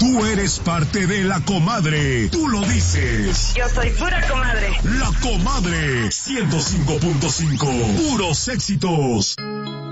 Tú eres parte de La Comadre. Tú lo dices. Yo soy pura comadre. La Comadre 105.5. Puros éxitos.